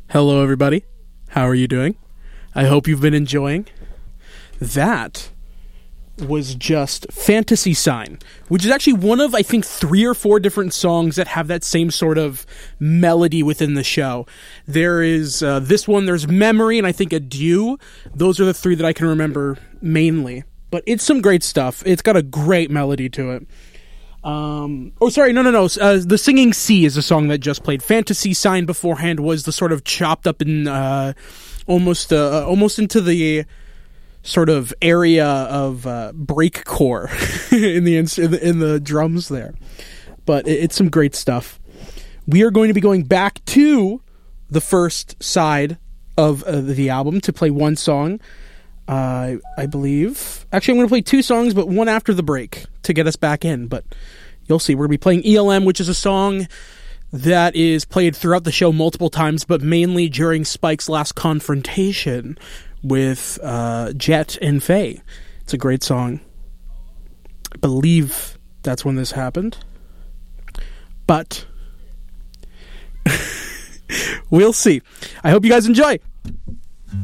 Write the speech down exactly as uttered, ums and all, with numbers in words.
Hello, everybody. How are you doing? I hope you've been enjoying. That was just Fantasy Sign, which is actually one of, I think, three or four different songs that have that same sort of melody within the show. There is uh, this one, there's Memory, and I think Adieu. Those are the three that I can remember mainly. But it's some great stuff. It's got a great melody to it. Um, oh, sorry, no, no, no. Uh, the Singing Sea is a song that just played. Fantasy Sign beforehand was the sort of chopped up in uh, almost uh, almost into the sort of area of uh, breakcore in the in the in the drums there. But it, it's some great stuff. We are going to be going back to the first side of uh, the album to play one song. Uh, I believe. Actually, I'm going to play two songs, but one after the break to get us back in. But you'll see. We're going to be playing E L M, which is a song that is played throughout the show multiple times, but mainly during Spike's last confrontation with uh, Jet and Faye. It's a great song. I believe that's when this happened. But we'll see. I hope you guys enjoy.